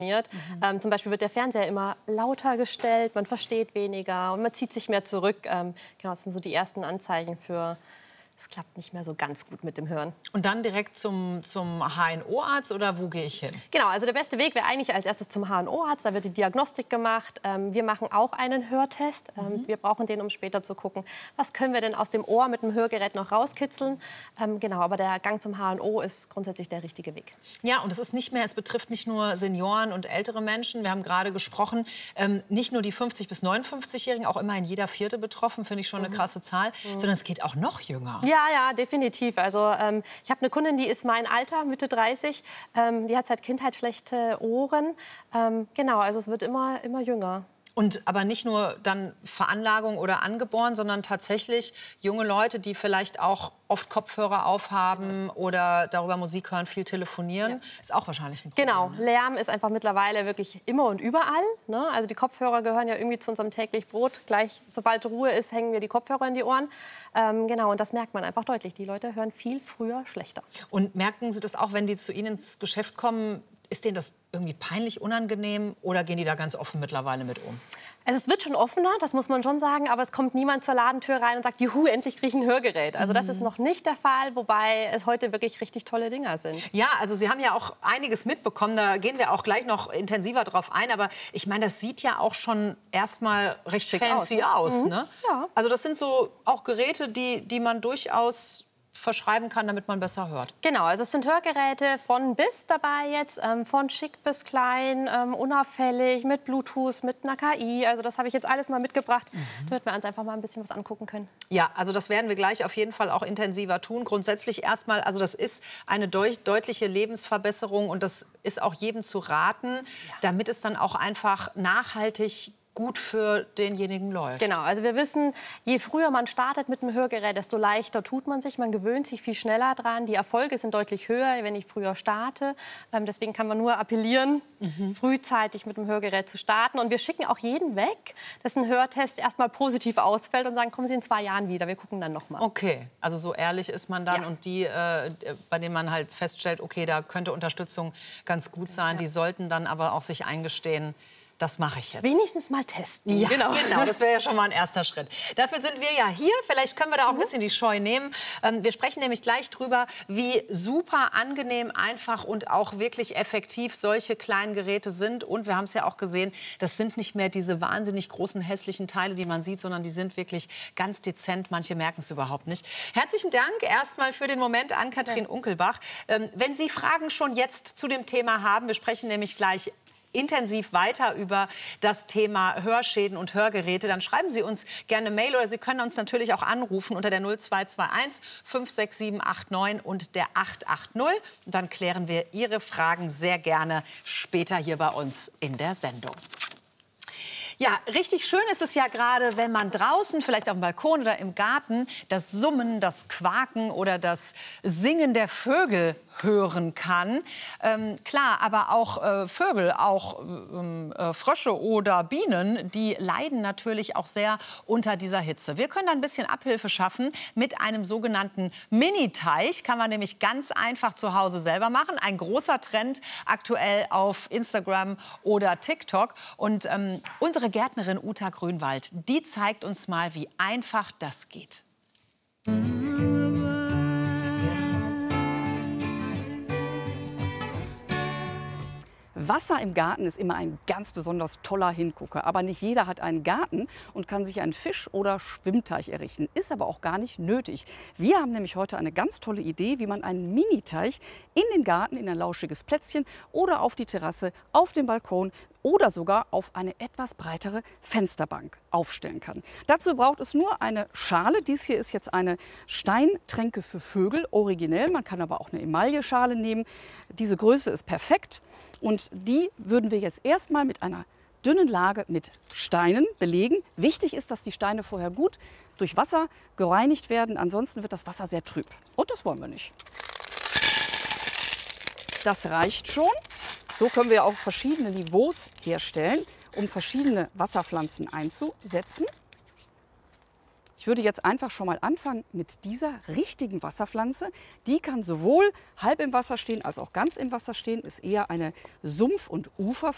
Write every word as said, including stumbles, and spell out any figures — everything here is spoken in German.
Mhm. Ähm, zum Beispiel wird der Fernseher immer lauter gestellt, man versteht weniger und man zieht sich mehr zurück. Ähm, genau, das sind so die ersten Anzeichen für, es klappt nicht mehr so ganz gut mit dem Hören. Und dann direkt zum, zum H N O-Arzt oder wo gehe ich hin? Genau, also der beste Weg wäre eigentlich als erstes zum H N O-Arzt. Da wird die Diagnostik gemacht. Ähm, wir machen auch einen Hörtest. Ähm, mhm. Wir brauchen den, um später zu gucken, was können wir denn aus dem Ohr mit dem Hörgerät noch rauskitzeln. Ähm, genau, aber der Gang zum H N O ist grundsätzlich der richtige Weg. Ja, und es ist nicht mehr, es betrifft nicht nur Senioren und ältere Menschen. Wir haben gerade gesprochen, ähm, nicht nur die fünfzig- bis neunundfünfzigjährigen, auch immerhin jeder Vierte betroffen, finde ich schon eine mhm. krasse Zahl, mhm. sondern es geht auch noch jünger. Ja, ja, definitiv. Also ähm, ich habe eine Kundin, die ist mein Alter, Mitte dreißig. Ähm, die hat seit Kindheit schlechte Ohren. Ähm, genau, also es wird immer, immer jünger. Und aber nicht nur dann Veranlagung oder angeboren, sondern tatsächlich junge Leute, die vielleicht auch oft Kopfhörer aufhaben oder darüber Musik hören, viel telefonieren, ja. ist auch wahrscheinlich ein Problem. Genau, Lärm ist einfach mittlerweile wirklich immer und überall. Ne? Also die Kopfhörer gehören ja irgendwie zu unserem täglichen Brot. Gleich, sobald Ruhe ist, hängen wir die Kopfhörer in die Ohren. Ähm, genau, und das merkt man einfach deutlich. Die Leute hören viel früher schlechter. Und merken Sie das auch, wenn die zu Ihnen ins Geschäft kommen? Ist denen das irgendwie peinlich, unangenehm oder gehen die da ganz offen mittlerweile mit um? Also es wird schon offener, das muss man schon sagen, aber es kommt niemand zur Ladentür rein und sagt, juhu, endlich kriege ich ein Hörgerät. Also das ist noch nicht der Fall, wobei es heute wirklich richtig tolle Dinger sind. Ja, also Sie haben ja auch einiges mitbekommen, da gehen wir auch gleich noch intensiver drauf ein, aber ich meine, das sieht ja auch schon erstmal recht Schick fancy aus. aus, ne? Ne? Mhm. Ja. Also das sind so auch Geräte, die, die man durchaus verschreiben kann, damit man besser hört. Genau, also es sind Hörgeräte von bis dabei jetzt, ähm, von schick bis klein, ähm, unauffällig, mit Bluetooth, mit einer K I. Also das habe ich jetzt alles mal mitgebracht, mhm. damit wir uns einfach mal ein bisschen was angucken können. Ja, also das werden wir gleich auf jeden Fall auch intensiver tun. Grundsätzlich erstmal, also das ist eine deut deutliche Lebensverbesserung und das ist auch jedem zu raten, ja. damit es dann auch einfach nachhaltig gut für denjenigen läuft. Genau, also wir wissen, je früher man startet mit dem Hörgerät, desto leichter tut man sich. Man gewöhnt sich viel schneller dran. Die Erfolge sind deutlich höher, wenn ich früher starte. Ähm, deswegen kann man nur appellieren, mhm. frühzeitig mit dem Hörgerät zu starten. Und wir schicken auch jeden weg, dessen Hörtest erstmal positiv ausfällt und sagen, kommen Sie in zwei Jahren wieder, wir gucken dann noch mal. Okay, also so ehrlich ist man dann. Ja. Und die, äh, bei denen man halt feststellt, okay, da könnte Unterstützung ganz gut sein, ja. die sollten dann aber auch sich eingestehen, das mache ich jetzt. Wenigstens mal testen. Ja, genau. genau. Das wäre ja schon mal ein erster Schritt. Dafür sind wir ja hier. Vielleicht können wir da auch ein bisschen die Scheu nehmen. Ähm, wir sprechen nämlich gleich drüber, wie super angenehm, einfach und auch wirklich effektiv solche kleinen Geräte sind. Und wir haben es ja auch gesehen, das sind nicht mehr diese wahnsinnig großen, hässlichen Teile, die man sieht, sondern die sind wirklich ganz dezent. Manche merken es überhaupt nicht. Herzlichen Dank erstmal für den Moment an Katrin Unkelbach. Ähm, wenn Sie Fragen schon jetzt zu dem Thema haben, wir sprechen nämlich gleich intensiv weiter über das Thema Hörschäden und Hörgeräte, dann schreiben Sie uns gerne Mail oder Sie können uns natürlich auch anrufen unter der null zwei zwei eins fünf sechs sieben acht neun und der acht acht null. Und dann klären wir Ihre Fragen sehr gerne später hier bei uns in der Sendung. Ja, richtig schön ist es ja gerade, wenn man draußen, vielleicht auf dem Balkon oder im Garten, das Summen, das Quaken oder das Singen der Vögel hören kann. Ähm, klar, aber auch äh, Vögel, auch ähm, äh, Frösche oder Bienen, die leiden natürlich auch sehr unter dieser Hitze. Wir können da ein bisschen Abhilfe schaffen mit einem sogenannten Mini-Teich. Kann man nämlich ganz einfach zu Hause selber machen. Ein großer Trend aktuell auf Instagram oder TikTok. Und ähm, unsere Gärtnerin Uta Grünwald, die zeigt uns mal, wie einfach das geht. Wasser im Garten ist immer ein ganz besonders toller Hingucker. Aber nicht jeder hat einen Garten und kann sich einen Fisch- oder Schwimmteich errichten. Ist aber auch gar nicht nötig. Wir haben nämlich heute eine ganz tolle Idee, wie man einen Miniteich in den Garten, in ein lauschiges Plätzchen oder auf die Terrasse, auf den Balkon oder sogar auf eine etwas breitere Fensterbank aufstellen kann. Dazu braucht es nur eine Schale. Dies hier ist jetzt eine Steintränke für Vögel, originell. Man kann aber auch eine Emailleschale nehmen. Diese Größe ist perfekt. Und die würden wir jetzt erstmal mit einer dünnen Lage mit Steinen belegen. Wichtig ist, dass die Steine vorher gut durch Wasser gereinigt werden. Ansonsten wird das Wasser sehr trüb. Und das wollen wir nicht. Das reicht schon. So können wir auch verschiedene Niveaus herstellen, um verschiedene Wasserpflanzen einzusetzen. Ich würde jetzt einfach schon mal anfangen mit dieser richtigen Wasserpflanze. Die kann sowohl halb im Wasser stehen als auch ganz im Wasser stehen. Ist eher eine Sumpf- und Uferpflanze.